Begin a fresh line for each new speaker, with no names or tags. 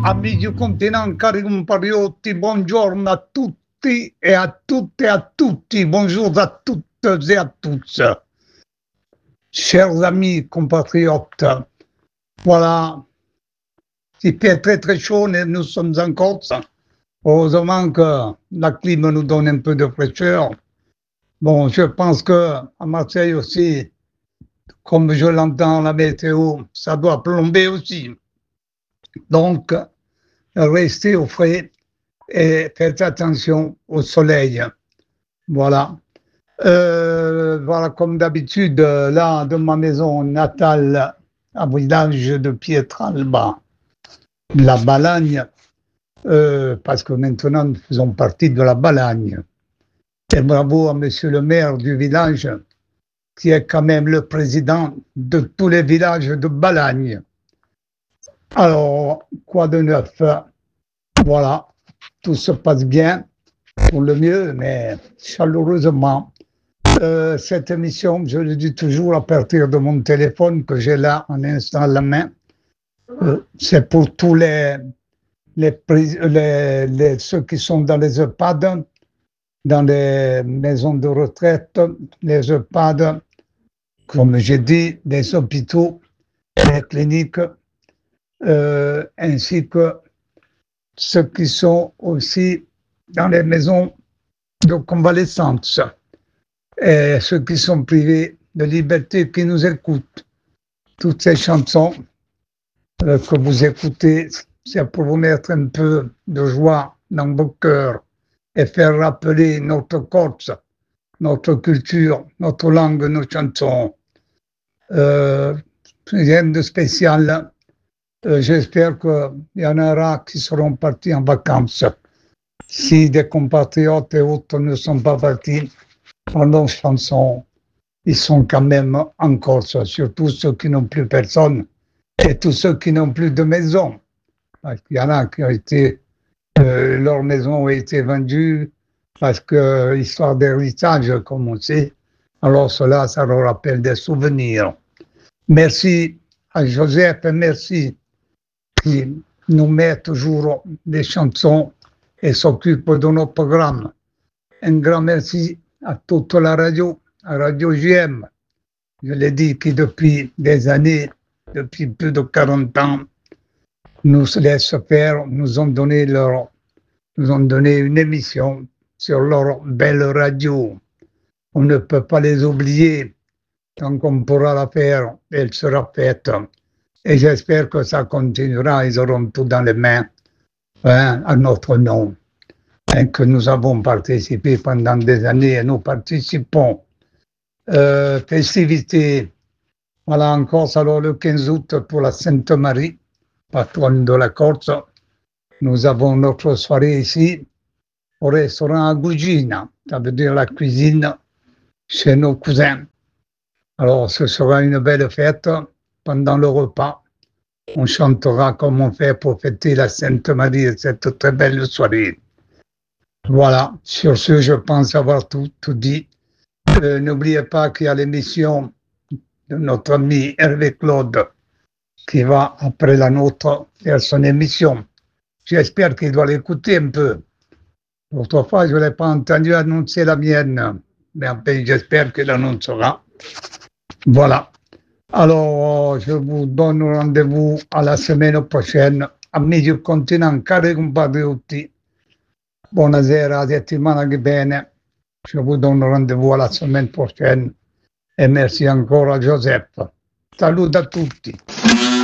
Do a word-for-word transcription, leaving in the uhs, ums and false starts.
amici du continent, cari compatriotti, buongiorno a tutti e a tutte et à tutti, bonjour à toutes et à tous. Chers amis compatriotes, voilà, il fait très très chaud, nous sommes en Corse. Heureusement que la clim nous donne un peu de fraîcheur. Bon, je pense que à Marseille aussi, comme je l'entends la météo, ça doit plomber aussi. Donc, restez au frais et faites attention au soleil. Voilà. Euh, voilà, comme d'habitude, là, de ma maison natale, à village de Pietralba, la Balagne, euh, parce que maintenant nous faisons partie de la Balagne. Et bravo à monsieur le maire du village, qui est quand même le président de tous les villages de Balagne. Alors, quoi de neuf? Voilà, tout se passe bien, pour le mieux, mais chaleureusement. Euh, cette émission, je le dis toujours à partir de mon téléphone que j'ai là un instant à la main, euh, c'est pour tous les, les, les, les, ceux qui sont dans les EHPAD, dans les maisons de retraite, les EHPAD, comme j'ai dit, les hôpitaux, les cliniques, euh, ainsi que ceux qui sont aussi dans les maisons de convalescence et ceux qui sont privés de liberté, qui nous écoutent. Toutes ces chansons euh, que vous écoutez, c'est pour vous mettre un peu de joie dans vos cœurs et faire rappeler notre Corse, notre culture, notre langue, nos chansons. Euh, rien de spécial. Euh, j'espère qu'il y en aura qui seront partis en vacances. Si des compatriotes et autres ne sont pas partis par nos chansons, ils sont quand même en Corse, surtout ceux qui n'ont plus personne et tous ceux qui n'ont plus de maison. Il y en a qui ont été, euh, leur maison a été vendue parce que, histoire d'héritage, comme on sait, alors cela, ça leur rappelle des souvenirs. Merci à Joseph et merci qui nous met toujours des chansons et s'occupe de nos programmes. Un grand merci à toute la radio, à Radio J M. Je l'ai dit, qui depuis des années, depuis plus de quarante ans, nous laissent faire, nous ont donné leur, nous ont donné une émission sur leur belle radio. On ne peut pas les oublier. Tant qu'on pourra la faire, elle sera faite. Et j'espère que ça continuera, ils auront tout dans les mains, hein, à notre nom, hein, que nous avons participé pendant des années et nous participons. Euh, festivités, voilà encore, alors le quinze août pour la Sainte Marie, patronne de la Corse, nous avons notre soirée ici au restaurant Agugina, ça veut dire la cuisine chez nos cousins. Alors ce sera une belle fête. Pendant le repas, on chantera comme on fait pour fêter la Sainte Marie et cette très belle soirée. Voilà, sur ce, je pense avoir tout, tout dit. Euh, n'oubliez pas qu'il y a l'émission de notre ami Hervé Claude qui va, après la nôtre, faire son émission. J'espère qu'il doit l'écouter un peu. L'autre fois, je ne l'ai pas entendu annoncer la mienne, mais enfin, j'espère qu'il annoncera. Voilà. Alors, je vous donne rendez-vous à la semaine prochaine. Amici del continent, cari compatriotti, buonasera, settimana che viene. Je vous donne rendez-vous à la semaine prochaine. Et merci encore à Joseph. Salut à tutti.